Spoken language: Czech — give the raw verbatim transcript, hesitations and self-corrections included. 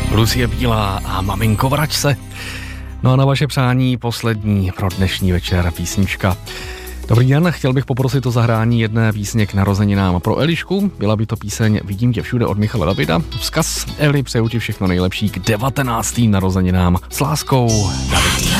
Lucie Bílá a Maminko vrať se. No a na vaše přání poslední pro dnešní večer písnička. Dobrý den, chtěl bych poprosit o zahrání jedné písně k narozeninám pro Elišku. Byla by to píseň Vidím tě všude od Michala Davida. Vzkaz Eli, přeju ti všechno nejlepší k devatenáctým narozeninám. S láskou, David.